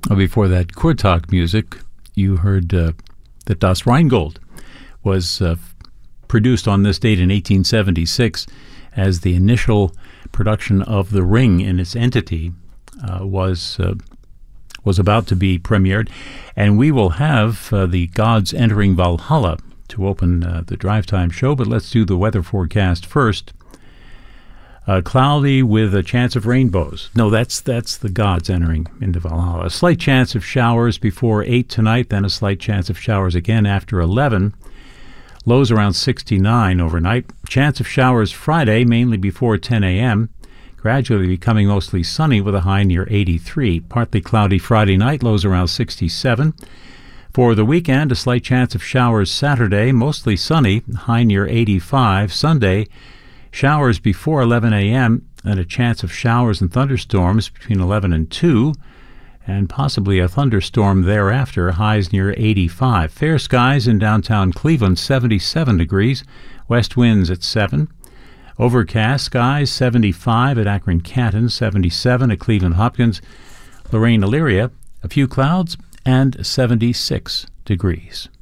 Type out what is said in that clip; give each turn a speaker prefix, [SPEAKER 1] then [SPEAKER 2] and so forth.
[SPEAKER 1] Before that Kurtak music, you heard that Das Rheingold was produced on this date in 1876 as the initial production of The Ring in its entity was about to be premiered. And we will have the Gods Entering Valhalla to open the Drive Time show, but let's do the weather forecast first. Cloudy with a chance of rainbows. No, that's the Gods entering into Valhalla. A slight chance of showers before 8 tonight, then a slight chance of showers again after 11. Lows around 69 overnight. Chance of showers Friday, mainly before 10 a.m., gradually becoming mostly sunny with a high near 83. Partly cloudy Friday night, lows around 67. For the weekend, a slight chance of showers Saturday, mostly sunny, high near 85. Sunday, showers before 11 a.m. and a chance of showers and thunderstorms between 11 and 2, and possibly a thunderstorm thereafter, highs near 85. Fair skies in downtown Cleveland, 77 degrees, west winds at 7. Overcast skies, 75 at Akron-Canton, 77 at Cleveland-Hopkins. Lorraine-Elyria, a few clouds, and 76 degrees.